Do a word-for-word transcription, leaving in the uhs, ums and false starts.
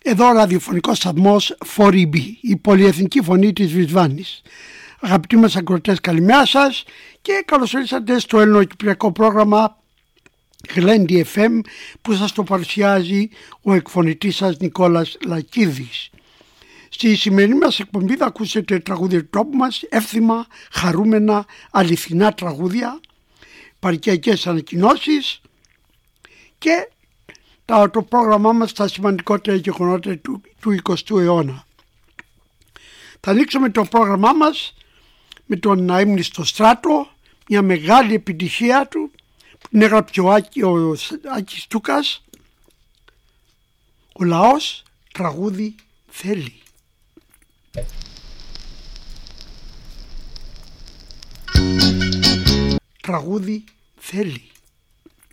Εδώ ραδιοφωνικός σταθμός φορ ι μπι, η πολυεθνική φωνή της Βυσβάνης. Αγαπητοί μας ακροατές, καλημέρα σας και καλώς ήρθατε στο ελληνοκυπριακό πρόγραμμα Γλέντι εφ εμ που σας το παρουσιάζει ο εκφωνητής σας Νικόλας Λακίδης. Στη σημερινή μας εκπομπή θα ακούσετε τραγούδια του τόπου μας, εύθυμα, χαρούμενα, αληθινά τραγούδια, παρικιακές ανακοινώσεις και το πρόγραμμά μας στα σημαντικότερα γεγονότα του, του εικοστού αιώνα. Θα ανοίξουμε το πρόγραμμά μας με τον «Να ήμουν στο στράτο», μια μεγάλη επιτυχία του που την έγραψε ο, Άκη, ο Άκης Τούκας. Ο λαός τραγούδι θέλει. Τραγούδι θέλει.